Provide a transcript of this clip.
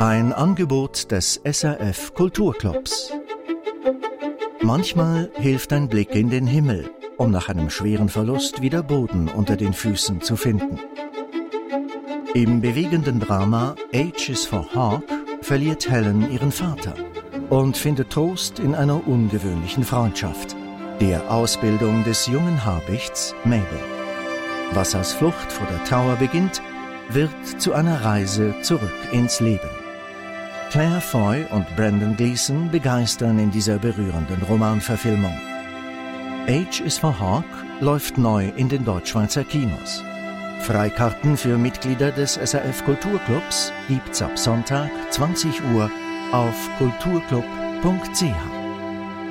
Ein Angebot des SRF Kulturclubs. Manchmal hilft ein Blick in den Himmel, um nach einem schweren Verlust wieder Boden unter den Füßen zu finden. Im bewegenden Drama H is for Hawk verliert Helen ihren Vater und findet Trost in einer ungewöhnlichen Freundschaft, der Ausbildung des jungen Habichts Mabel. Was als Flucht vor der Trauer beginnt, wird zu einer Reise zurück ins Leben. Claire Foy und Brendan Gleeson begeistern in dieser berührenden Romanverfilmung. H is for Hawk läuft neu in den Deutschschweizer Kinos. Freikarten für Mitglieder des SRF Kulturclubs gibt's ab Sonntag 20 Uhr auf kulturclub.ch.